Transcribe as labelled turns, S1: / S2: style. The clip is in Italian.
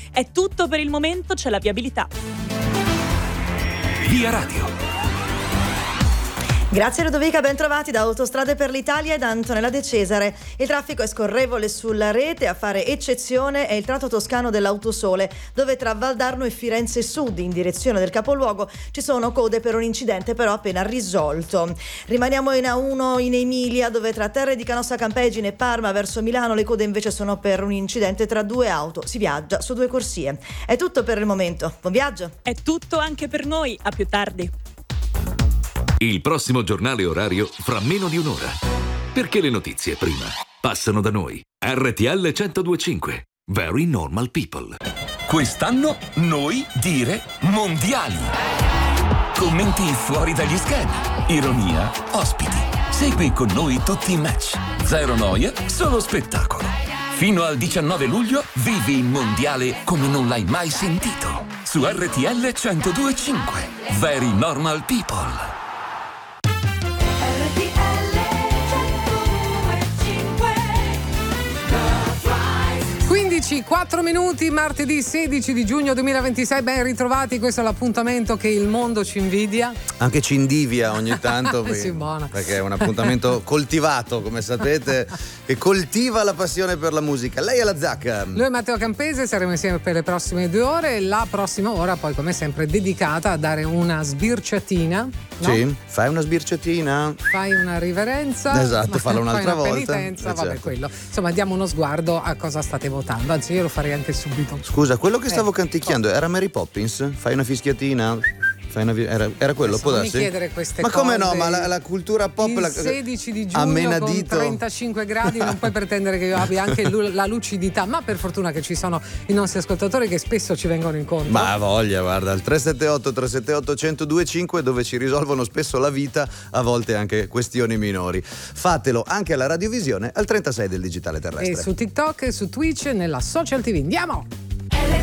S1: È tutto per il momento, c'è la viabilità.
S2: Via Radio.
S3: Grazie Ludovica, ben trovati da Autostrade per l'Italia e da Antonella De Cesare. Il traffico è scorrevole sulla rete, a fare eccezione è il tratto toscano dell'Autosole, dove tra Valdarno e Firenze Sud, in direzione del capoluogo, ci sono code per un incidente però appena risolto. Rimaniamo in A1 in Emilia, dove tra Terre di Canossa Campeggine e Parma verso Milano le code invece sono per un incidente tra due auto. Si viaggia su due corsie. È tutto per il momento. Buon viaggio!
S1: È tutto anche per noi, a più tardi.
S2: Il prossimo giornale orario fra meno di un'ora. Perché le notizie prima passano da noi. RTL 102.5. Very Normal People.
S4: Quest'anno noi dire mondiali. Commenti fuori dagli schemi. Ironia, ospiti. Segui con noi tutti i match. Zero noia, solo spettacolo. Fino al 19 luglio vivi il mondiale come non l'hai mai sentito. Su RTL 102.5. Very Normal People.
S5: 4 minuti, martedì 16 di giugno 2026, ben ritrovati, questo è l'appuntamento che il mondo ci invidia.
S6: Anche ci indivia ogni tanto,
S5: sì, buona.
S6: Perché è un appuntamento coltivato, come sapete, che coltiva la passione per la musica. Lei è la Zacca.
S5: Lui è Matteo Campese, saremo insieme per le prossime 2 ore e la prossima ora poi come sempre dedicata a dare una sbirciatina. No?
S6: Sì, fai una sbirciatina.
S5: Fai una riverenza.
S6: Esatto, falla un'altra
S5: volta.
S6: penitenza,
S5: vabbè,
S6: certo.
S5: Quello. Insomma, diamo uno sguardo a cosa state votando. Anzi, io lo farei anche subito.
S6: Scusa, quello che stavo canticchiando era Mary Poppins? Fai una fischiatina? Era quello, può darsi?
S5: Non mi chiedere queste
S6: ma
S5: cose.
S6: come no? Ma la cultura pop.
S5: Il 16 di giugno con 35 gradi non puoi pretendere che io abbia anche la lucidità, ma per fortuna che ci sono i nostri ascoltatori che spesso ci vengono incontro.
S6: Ma voglia, guarda, il 378-378-1025, dove ci risolvono spesso la vita, a volte anche questioni minori. Fatelo anche alla radiovisione al 36 del digitale terrestre.
S5: E su TikTok e su Twitch nella Social TV. Andiamo!